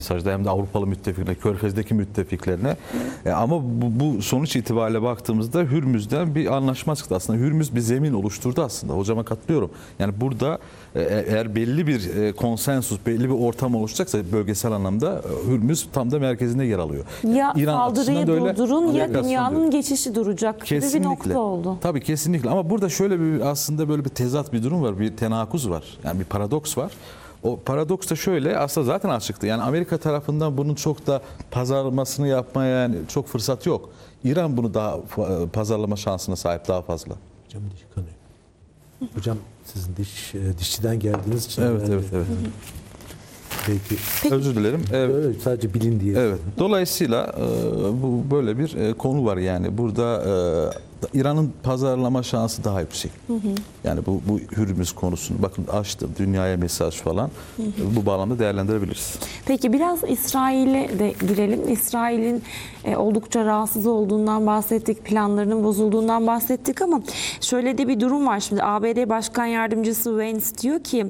mesajda hem de Avrupalı müttefiklerine, Körfez'deki müttefiklerine. Ama bu sonuç itibariyle baktığımızda Hürmüz'den bir anlaşma çıktı aslında. Hürmüz bir zemin oluşturdu aslında. Hocama katılıyorum. Yani burada eğer belli bir konsensus, belli bir ortam oluşacaksa bölgesel anlamda Hürmüz tam da merkezinde yer alıyor. Ya İran saldırıyı durdurun ya dünyanın diyor. geçişi duracak gibi bir nokta oldu. Tabii kesinlikle ama burada şöyle bir aslında böyle bir tezat bir durum var. Bir tenakuz var. Yani bir paradoks var. O paradoks da şöyle aslında zaten açıktı. Yani Amerika tarafından bunun çok da pazarlamasını yapmaya yani çok fırsat yok. İran bunu daha pazarlama şansına sahip daha fazla. Hocam diş kanıyor. Hocam sizin dişçiden geldiğiniz için. Evet. Belki. Özür dilerim. Evet. Sadece bilin diye. Evet. Dolayısıyla bu böyle bir konu var yani. Burada İran'ın pazarlama şansı daha yüksek. Yani bu Hürmüz konusunu bakın açtı dünyaya mesaj falan. Bu bağlamda değerlendirebiliriz. Peki biraz İsrail'e de girelim. İsrail'in oldukça rahatsız olduğundan bahsettik, planlarının bozulduğundan bahsettik ama şöyle de bir durum var. Şimdi ABD Başkan Yardımcısı Vance diyor ki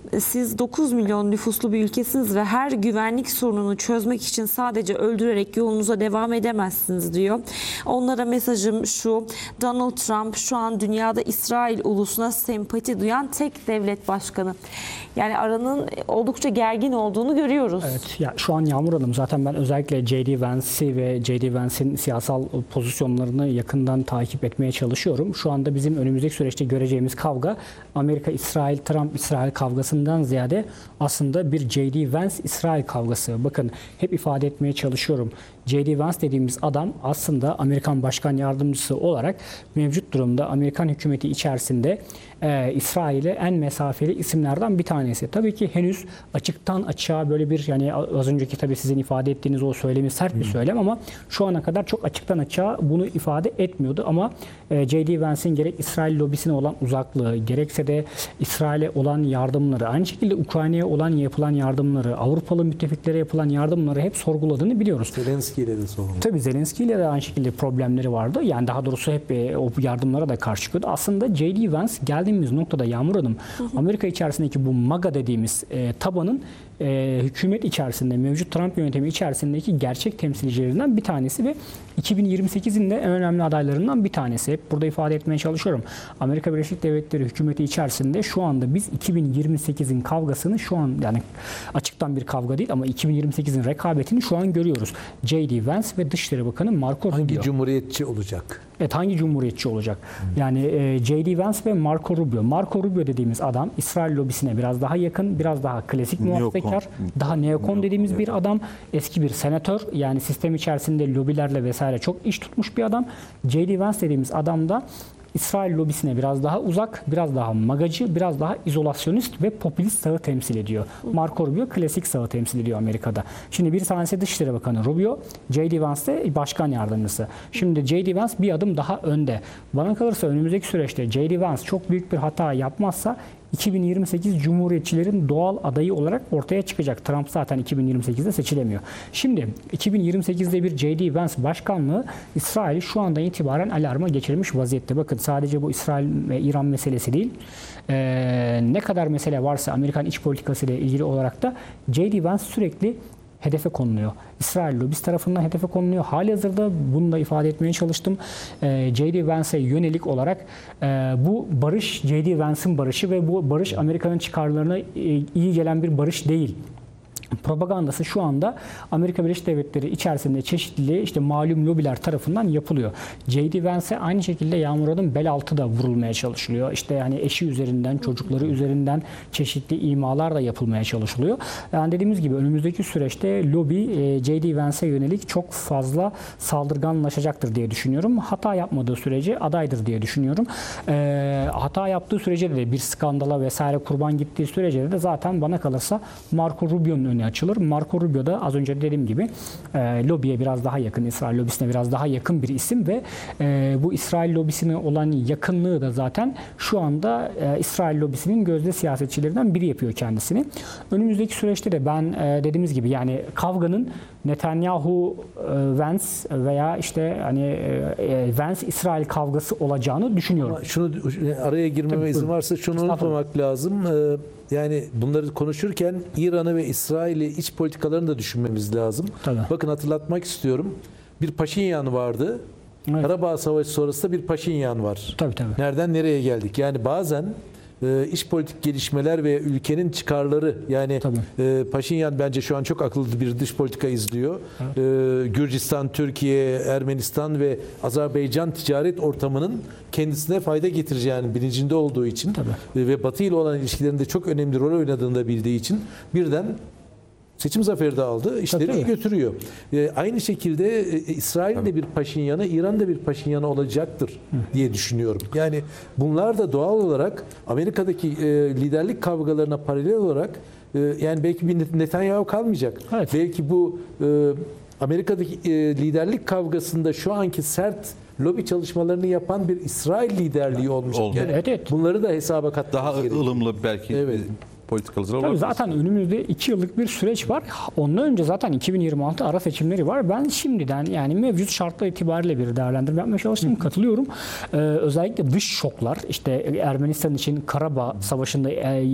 siz 9 milyon nüfuslu bir ülkesiniz ve her güvenlik sorununu çözmek için sadece öldürerek yolunuza devam edemezsiniz diyor. Onlara mesajım şu: Donald Trump şu an dünyada İsrail ulusuna sempati duyan tek devlet başkanı. Yani aranın oldukça gergin olduğunu görüyoruz. Evet, ya şu an Yağmur Hanım zaten ben özellikle J.D. Vance'i ve J.D. Vance'in siyasal pozisyonlarını yakından takip etmeye çalışıyorum. Şu anda bizim önümüzdeki süreçte göreceğimiz kavga Amerika-İsrail, Trump-İsrail kavgasından ziyade aslında bir J.D. Vance-İsrail kavgası. Bakın hep ifade etmeye çalışıyorum. J.D. Vance dediğimiz adam aslında Amerikan Başkan Yardımcısı olarak mevcut durumda Amerikan hükümeti içerisinde İsrail'e en mesafeli isimlerden bir tanesi. Tabii ki henüz açıktan açığa böyle bir yani az önceki tabii sizin ifade ettiğiniz o söylemi sert bir söylem ama şu ana kadar çok açıktan açığa bunu ifade etmiyordu ama J.D. Vance'in gerek İsrail lobisine olan uzaklığı gerekse de İsrail'e olan yardımları aynı şekilde Ukrayna'ya olan yapılan yardımları Avrupalı müttefiklere yapılan yardımları hep sorguladığını biliyoruz. Zelenski ile de sorun. Tabii Zelenski ile de aynı şekilde problemleri vardı. Yani daha doğrusu hep o yardımlara da karşı çıkıyordu. Aslında J.D. Vance geldiğimiz noktada Yağmur Hanım Amerika içerisindeki bu MAGA dediğimiz tabanın hükümet içerisinde mevcut Trump yönetimi içerisindeki gerçek temsilcilerinden bir tanesi ve 2028'in de en önemli adaylarından bir tanesi. Hep burada ifade etmeye çalışıyorum. Amerika Birleşik Devletleri hükümeti içerisinde şu anda biz 2028'in kavgasını şu an yani açıktan bir kavga değil ama 2028'in rekabetini şu an görüyoruz. J.D. Vance ve Dışişleri Bakanı Marco Rubio. Hangi cumhuriyetçi olacak? Evet, hangi cumhuriyetçi olacak? Yani J.D. Vance ve Marco Rubio. Marco Rubio dediğimiz adam İsrail lobisine biraz daha yakın, biraz daha klasik muhafazakar, daha neokon dediğimiz bir adam. Eski bir senatör, yani sistem içerisinde lobilerle vesaire çok iş tutmuş bir adam. J.D. Vance dediğimiz adam da İsrail lobisine biraz daha uzak, biraz daha magacı, biraz daha izolasyonist ve popülist sağı temsil ediyor. Marco Rubio klasik sağı temsil ediyor Amerika'da. Şimdi bir tanesi Dışişleri Bakanı Rubio, J.D. Vance de Başkan Yardımcısı. Şimdi J.D. Vance bir adım daha önde. Bana kalırsa önümüzdeki süreçte J.D. Vance çok büyük bir hata yapmazsa 2028 Cumhuriyetçilerin doğal adayı olarak ortaya çıkacak. Trump zaten 2028'de seçilemiyor. Şimdi 2028'de bir J.D. Vance başkanlığı İsrail'i şu andan itibaren alarma geçirmiş vaziyette. Bakın sadece bu İsrail ve İran meselesi değil. Ne kadar mesele varsa Amerikan iç politikası ile ilgili olarak da J.D. Vance sürekli hedefe konuluyor. İsrail lobisi tarafından hedefe konuluyor. Halihazırda bunu da ifade etmeye çalıştım. J.D. Vance'e yönelik olarak bu barış J.D. Vance'ın barışı ve bu barış Amerika'nın çıkarlarına iyi gelen bir barış değil. Propagandası şu anda Amerika Birleşik Devletleri içerisinde çeşitli işte malum lobiler tarafından yapılıyor. J.D. Vance'e aynı şekilde Yağmur Hanım bel altı da vurulmaya çalışılıyor. İşte yani eşi üzerinden, çocukları üzerinden çeşitli imalar da yapılmaya çalışılıyor. Yani dediğimiz gibi önümüzdeki süreçte lobi J.D. Vance'e yönelik çok fazla saldırganlaşacaktır diye düşünüyorum. Hata yapmadığı sürece adaydır diye düşünüyorum. Hata yaptığı sürece de bir skandala vesaire kurban gittiği sürece de zaten bana kalırsa Marco Rubio'nun önü açılır. Marco Rubio da az önce dediğim gibi lobiye biraz daha yakın, İsrail lobisine biraz daha yakın bir isim ve bu İsrail lobisine olan yakınlığı da zaten şu anda İsrail lobisinin gözde siyasetçilerinden biri yapıyor kendisini. Önümüzdeki süreçte de ben dediğimiz gibi yani kavganın Netanyahu Vance veya işte hani Vance İsrail kavgası olacağını düşünüyorum. Ama şunu araya girmeme izin varsa şunu unutmamak lazım. yani bunları konuşurken İran'ı ve İsrail'i iç politikalarını da düşünmemiz lazım. Tabii. Bakın hatırlatmak istiyorum. Bir Paşinyan vardı. Evet. Karabağ Savaşı sonrasında bir Paşinyan var. Tabii. Nereden nereye geldik? Yani bazen iç politik gelişmeler ve ülkenin çıkarları, yani Paşinyan bence şu an çok akıllı bir dış politika izliyor. Gürcistan, Türkiye, Ermenistan ve Azerbaycan ticaret ortamının kendisine fayda getireceğinin bilincinde olduğu için ve Batı ile olan ilişkilerinde çok önemli rol oynadığını da bildiği için birden seçim zaferi de aldı. İşleri iyi götürüyor. Aynı şekilde İsrail'in de bir Paşinyanı, İran da bir Paşinyanı olacaktır diye düşünüyorum. Yani bunlar da doğal olarak Amerika'daki liderlik kavgalarına paralel olarak yani belki bir Netanyahu kalmayacak. Evet. Belki bu Amerika'daki liderlik kavgasında şu anki sert lobi çalışmalarını yapan bir İsrail liderliği olmayacak. Yani Evet. bunları da hesaba katmak Daha gerekiyor. ılımlı belki politikalar Tabii olabilir. zaten önümüzde 2 yıllık bir süreç var. Ondan önce zaten 2026 ara seçimleri var. Ben şimdiden yani mevcut şartlar itibariyle bir değerlendirme yapmaya çalıştım. Katılıyorum. Özellikle dış şoklar, işte Ermenistan için Karabağ Savaşı'nda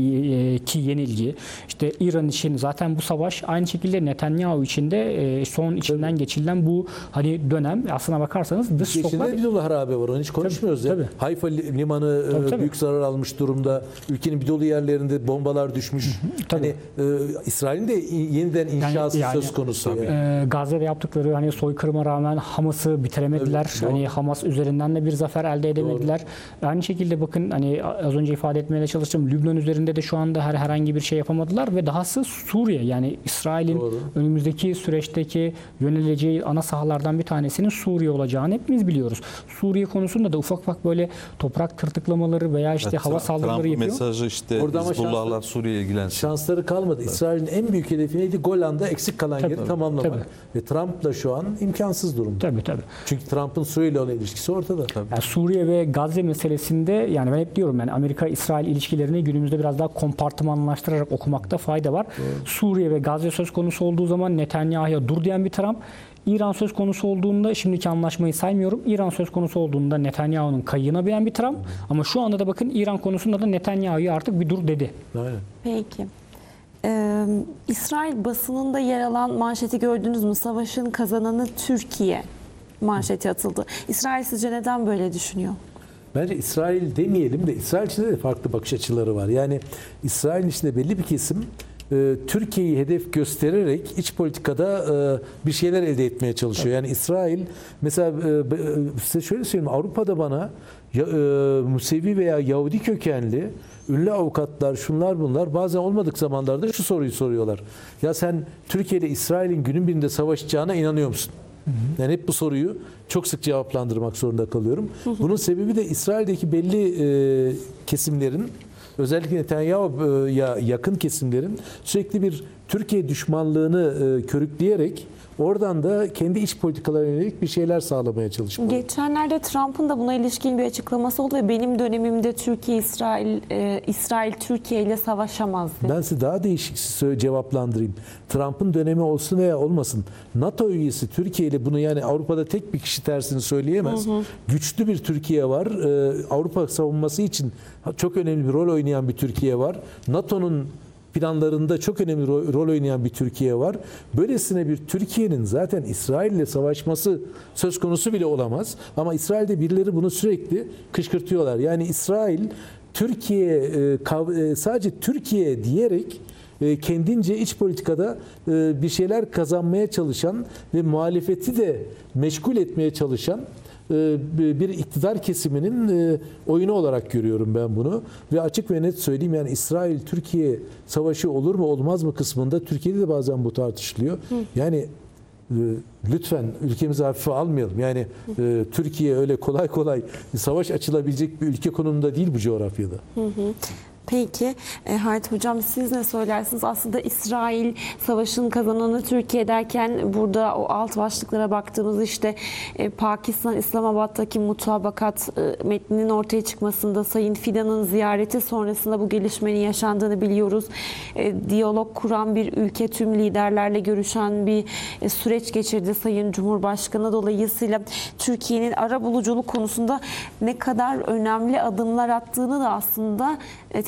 ki yenilgi, işte İran için zaten bu savaş, aynı şekilde Netanyahu için de son içinden geçirilen bu hani dönem, aslına bakarsanız dış şoklar. İçinde bir dolu harabe var. Onu hiç konuşmuyoruz ya. tabii. Hayfa limanı Tabii. büyük zarar almış durumda. Ülkenin bir dolu yerlerinde bombalar düşmüş. Hani İsrail'in de yeniden inşası söz konusu. Yani. Gazze'de yaptıkları hani soykırıma rağmen Hamas'ı bitiremediler. Evet, hani Hamas üzerinden de bir zafer elde edemediler. Aynı şekilde bakın hani az önce ifade etmeye de çalıştım. Lübnan üzerinde de şu anda herhangi bir şey yapamadılar ve dahası Suriye, yani İsrail'in önümüzdeki süreçteki yöneleceği ana sahalardan bir tanesinin Suriye olacağını hepimiz biliyoruz. Suriye konusunda da ufak böyle toprak tırtıklamaları veya işte hava saldırıları Trump yapıyor. mesajı işte Hizbullah'lar Suriye'ye ilgilensin. Şansları kalmadı. İsrail'in en büyük hedefi neydi? Golan'da eksik kalan yeri tamamlamak. Ve Trump da şu an imkansız durumda. Tabii. Çünkü Trump'ın Suriye ile olan ilişkisi ortada. Yani Suriye ve Gazze meselesinde yani ben hep diyorum, yani Amerika-İsrail ilişkilerini günümüzde biraz daha kompartımanlaştırarak okumakta fayda var. Suriye ve Gazze söz konusu olduğu zaman Netanyahu'ya dur diyen bir Trump, İran söz konusu olduğunda, şimdiki anlaşmayı saymıyorum, İran söz konusu olduğunda Netanyahu'nun kayığına binen bir Trump, ama şu anda da bakın İran konusunda da Netanyahu'ya artık bir dur dedi. Aynen. Peki. İsrail basınında yer alan manşeti gördünüz mü? Savaşın kazananı Türkiye manşeti atıldı. İsrail sizce neden böyle düşünüyor? Bence İsrail demeyelim de İsrail içinde de farklı bakış açıları var. Yani İsrail'in içinde belli bir kesim Türkiye'yi hedef göstererek iç politikada bir şeyler elde etmeye çalışıyor. Yani İsrail mesela size şöyle söyleyeyim, Avrupa'da bana Musevi veya Yahudi kökenli ünlü avukatlar, şunlar bunlar bazen olmadık zamanlarda şu soruyu soruyorlar. Ya sen Türkiye ile İsrail'in günün birinde savaşacağına inanıyor musun? Yani hep bu soruyu çok sık cevaplandırmak zorunda kalıyorum. Bunun sebebi de İsrail'deki belli kesimlerin, özellikle Netanyahu'ya yakın kesimlerin sürekli bir Türkiye düşmanlığını körükleyerek oradan da kendi iç politikalarına yönelik bir şeyler sağlamaya çalışmalı. Geçenlerde Trump'ın da buna ilişkin bir açıklaması oldu ve benim dönemimde İsrail Türkiye ile savaşamaz dedi. Ben size daha değişik cevaplandırayım. Trump'ın dönemi olsun veya olmasın, NATO üyesi Türkiye ile bunu, yani Avrupa'da tek bir kişi tersini söyleyemez. Güçlü bir Türkiye var. Avrupa savunması için çok önemli bir rol oynayan bir Türkiye var. NATO'nun planlarında çok önemli rol oynayan bir Türkiye var. Böylesine bir Türkiye'nin zaten İsrail ile savaşması söz konusu bile olamaz. Ama İsrail'de birileri bunu sürekli kışkırtıyorlar. Yani İsrail Türkiye sadece Türkiye diyerek kendince iç politikada bir şeyler kazanmaya çalışan ve muhalefeti de meşgul etmeye çalışan bir iktidar kesiminin oyunu olarak görüyorum ben bunu. Ve açık ve net söyleyeyim, yani İsrail-Türkiye savaşı olur mu olmaz mı kısmında Türkiye'de de bazen bu tartışılıyor. Yani lütfen ülkemizi hafife almayalım. Yani Türkiye öyle kolay kolay savaş açılabilecek bir ülke konumunda değil bu coğrafyada. Peki Halit Hocam, siz ne söylersiniz? Aslında İsrail savaşın kazananı Türkiye derken burada o alt başlıklara baktığımız işte Pakistan İslamabad'daki mutabakat metninin ortaya çıkmasında, Sayın Fidan'ın ziyareti sonrasında bu gelişmenin yaşandığını biliyoruz. Diyalog kuran bir ülke, tüm liderlerle görüşen bir süreç geçirdi Sayın Cumhurbaşkanı. Dolayısıyla Türkiye'nin arabuluculuk konusunda ne kadar önemli adımlar attığını da aslında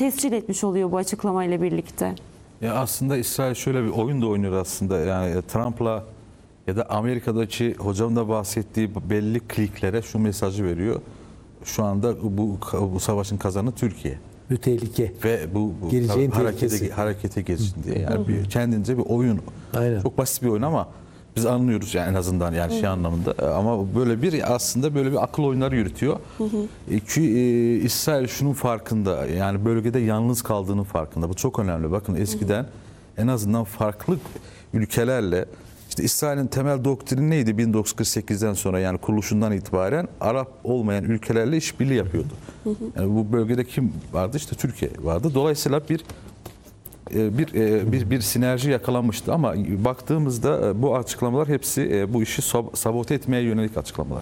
tescil etmiş oluyor bu açıklamayla birlikte. Ya aslında İsrail şöyle bir oyun da oynuyor aslında. Yani Trump'la ya da Amerika'daki hocam da bahsettiği belli kliklere şu mesajı veriyor. Şu anda bu savaşın kazanı Türkiye. Bir tehlike. Ve bu Geleceğin tehlikesi. harekete geçsin diye. Yani kendince bir oyun. Aynen. Çok basit bir oyun ama biz anlıyoruz yani en azından yani şey anlamında. Ama böyle bir aslında böyle bir akıl oyunları yürütüyor. Ki İsrail şunun farkında. Yani bölgede yalnız kaldığının farkında. Bu çok önemli. Bakın eskiden en azından farklı ülkelerle işte İsrail'in temel doktrini neydi 1948'den sonra yani kuruluşundan itibaren Arap olmayan ülkelerle işbirliği yapıyordu. Yani bu bölgede kim vardı? İşte Türkiye vardı. Dolayısıyla bir sinerji yakalanmıştı ama baktığımızda bu açıklamalar hepsi bu işi sabote etmeye yönelik açıklamalar.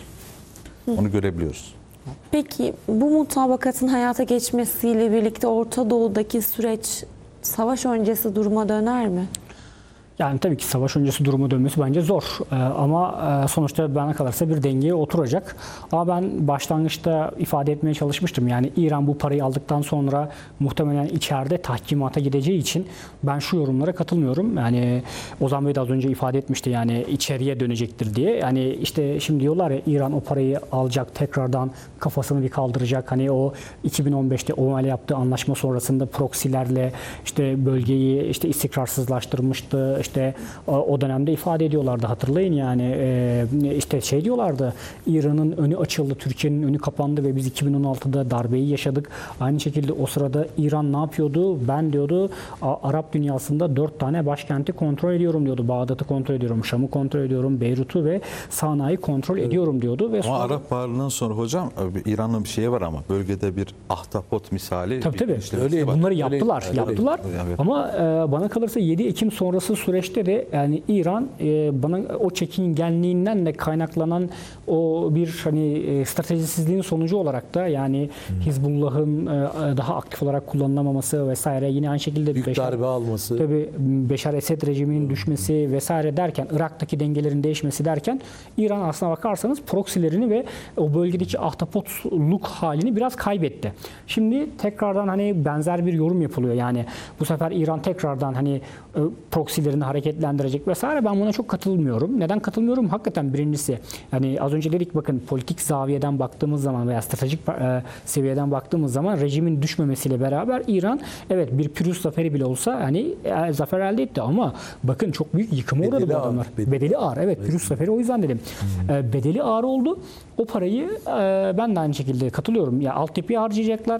Onu görebiliyoruz. Peki bu mutabakatın hayata geçmesiyle birlikte Orta Doğu'daki süreç savaş öncesi duruma döner mi? Yani tabii ki savaş öncesi duruma dönmesi bence zor. Ama sonuçta bana kalırsa bir dengeye oturacak. Ama ben başlangıçta ifade etmeye çalışmıştım. Yani İran bu parayı aldıktan sonra muhtemelen içeride tahkimata gideceği için ben şu yorumlara katılmıyorum. Yani Ozan Bey de az önce ifade etmişti yani içeriye dönecektir diye. Yani işte şimdi diyorlar ya İran o parayı alacak tekrardan kafasını bir kaldıracak. Hani o 2015'te OMA'yla yaptığı anlaşma sonrasında proksilerle işte bölgeyi işte istikrarsızlaştırmıştı. İşte o dönemde ifade ediyorlardı hatırlayın yani işte şey diyorlardı İran'ın önü açıldı, Türkiye'nin önü kapandı ve biz 2016'da darbeyi yaşadık. Aynı şekilde o sırada İran ne yapıyordu? Ben diyordu Arap dünyasında 4 tane başkenti kontrol ediyorum diyordu. Bağdat'ı kontrol ediyorum, Şam'ı kontrol ediyorum, Beyrut'u ve Sana'yı kontrol ediyorum diyordu. Ve ama Arap Baharı'ndan sonra hocam İran'ın bir şeyi var ama bölgede bir ahtapot misali. Tabii. Öyle bunları yaptılar. Yaptılar. Evet. Ama bana kalırsa 7 Ekim sonrası süreçte de yani İran bana o çekingenliğinden de kaynaklanan o bir hani stratejisizliğin sonucu olarak da yani Hizbullah'ın daha aktif olarak kullanılamaması vesaire yine aynı şekilde büyük darbe alması. Tabii Beşar Esed rejiminin düşmesi vesaire derken Irak'taki dengelerin değişmesi derken İran aslına bakarsanız proksilerini ve o bölgedeki ahtapotluk halini biraz kaybetti. Şimdi tekrardan hani benzer bir yorum yapılıyor. Yani bu sefer İran tekrardan hani proksilerini hareketlendirecek vesaire. Ben buna çok katılmıyorum. Neden katılmıyorum? Hakikaten birincisi yani az önce dedik bakın politik zaviyeden baktığımız zaman veya stratejik seviyeden baktığımız zaman rejimin düşmemesiyle beraber İran evet bir pürüz zaferi bile olsa hani zafer elde etti ama bakın çok büyük yıkıma uğradı bu adamlar. Bedeli ağır. Evet pürüz zaferi o yüzden dedim. Bedeli ağır oldu. O parayı ben de aynı şekilde katılıyorum. Ya altyapıya harcayacaklar.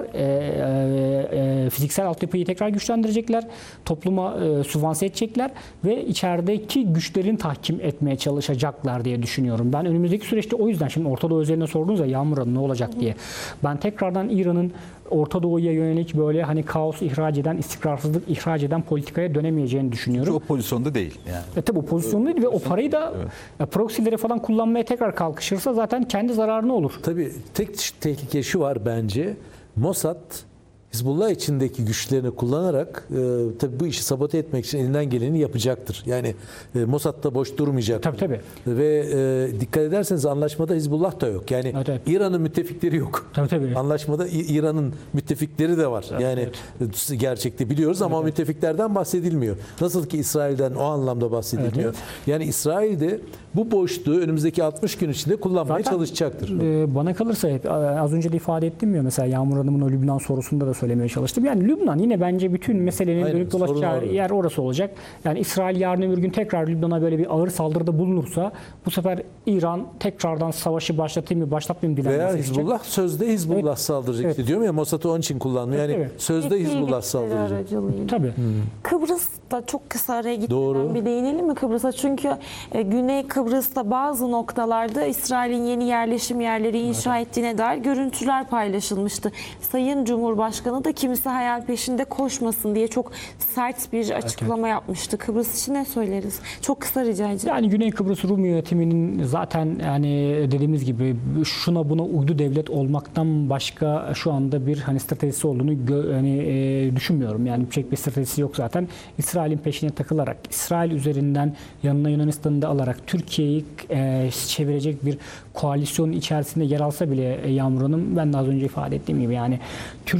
Fiziksel altyapıyı tekrar güçlendirecekler. Topluma sübvanse edecekler ve içerideki güçlerin tahkim etmeye çalışacaklar diye düşünüyorum. Ben önümüzdeki süreçte o yüzden şimdi Orta Doğu üzerine sordunuz ya Yağmur Hanım ne olacak diye. Ben tekrardan İran'ın Orta Doğu'ya yönelik böyle hani kaos ihraç eden, istikrarsızlık ihraç eden politikaya dönemeyeceğini düşünüyorum. O pozisyonda değil yani. Tabii o pozisyonda değil ve o parayı da proksileri falan kullanmaya tekrar kalkışırsa zaten kendi zararına olur. Tabii tek tehlike şu var bence. Mossad Hizbullah içindeki güçlerini kullanarak tabii bu işi sabote etmek için elinden geleni yapacaktır. Yani Mossad da boş durmayacak. Tabii. Ve dikkat ederseniz anlaşmada Hizbullah da yok. Yani Evet. İran'ın müttefikleri yok. Tabii. Anlaşmada İran'ın müttefikleri de var. Yani gerçekte biliyoruz ama o müttefiklerden bahsedilmiyor. Nasıl ki İsrail'den o anlamda bahsedilmiyor. Yani İsrail de bu boşluğu önümüzdeki 60 gün içinde kullanmaya çalışacaktır. Bana kalırsa az önce de ifade ettim ya mesela Yağmur Hanım'ın o Lübnan sorusunda da söylemeye çalıştım. Yani Lübnan yine bence bütün meselenin dönüp dolaşacağı yer orası olacak. Yani İsrail yarın öbür gün tekrar Lübnan'a böyle bir ağır saldırıda bulunursa bu sefer İran tekrardan savaşı başlatayım mı başlatmayayım dilenmesi veya Hizbullah sözde Hizbullah saldıracak diyorum ya Mossad'ı onun için kullanmıyor. Yani sözde Hizbullah saldıracak. Tabii. Kıbrıs'ta çok kısa araya gitmeden bir değinelim mi Kıbrıs'a? Çünkü Güney Kıbrıs'ta bazı noktalarda İsrail'in yeni yerleşim yerleri inşa ettiğine dair görüntüler paylaşılmıştı. Sayın Cumhurbaşkanı da kimse hayal peşinde koşmasın diye çok sert bir açıklama yapmıştı. Kıbrıs için ne söyleriz? Çok kısa rica edeceğim. Yani Güney Kıbrıs Rum yönetiminin zaten yani dediğimiz gibi şuna buna uydu devlet olmaktan başka şu anda bir hani stratejisi olduğunu düşünmüyorum. Yani pek bir stratejisi yok zaten. İsrail'in peşine takılarak, İsrail üzerinden yanına Yunanistan'ı da alarak Türkiye'yi çevirecek bir koalisyonun içerisinde yer alsa bile Yağmur Hanım ben de az önce ifade ettiğim gibi yani Türkiye'nin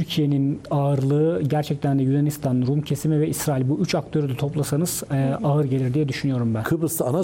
Türkiye'nin ağırlığı gerçekten de Yunanistan, Rum kesimi ve İsrail, bu üç aktörü de toplasanız ağır gelir diye düşünüyorum ben. Kıbrıs'ta ana